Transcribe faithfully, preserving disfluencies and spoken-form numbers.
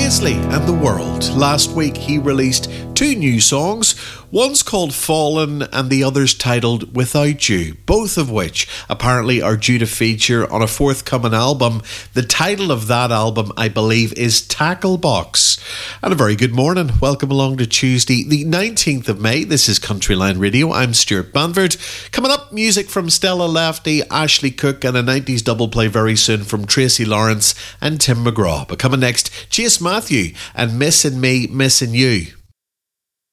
Paisley and the World. Last week he released two new songs. One's called Fallen and the other's titled Without You, both of which apparently are due to feature on a forthcoming album. The title of that album, I believe, is Tackle Box. And a very good morning. Welcome along to Tuesday, the nineteenth of May. This is Countryline Radio. I'm Stuart Banford. Coming up, music from Stella Lefty, Ashley Cook, and a nineties double play very soon from Tracy Lawrence and Tim McGraw. But coming next, Chase Matthew and Missing Me, Missing You.